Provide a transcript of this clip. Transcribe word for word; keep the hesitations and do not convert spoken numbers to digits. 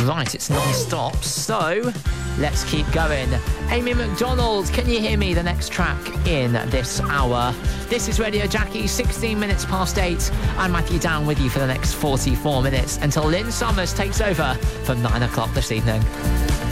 right, it's non-stop, so let's keep going. Amy McDonald, can you hear me? The next track in this hour. This is Radio Jackie, sixteen minutes past eight. I'm Matthew Down with you for the next forty-four minutes until Lynn Summers takes over from nine o'clock this evening.